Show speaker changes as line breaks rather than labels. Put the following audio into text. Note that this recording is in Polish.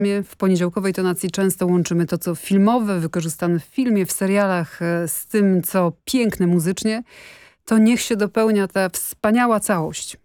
W poniedziałkowej tonacji często łączymy to, co filmowe, wykorzystane w filmie, w serialach, z tym, co piękne muzycznie. To niech się dopełnia ta wspaniała całość.